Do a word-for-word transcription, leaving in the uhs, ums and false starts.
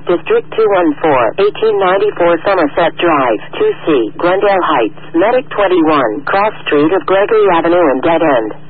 District two one four, eighteen ninety-four Somerset Drive, two C, Glendale Heights, Medic twenty-one, Cross Street of Gregory Avenue and Dead End.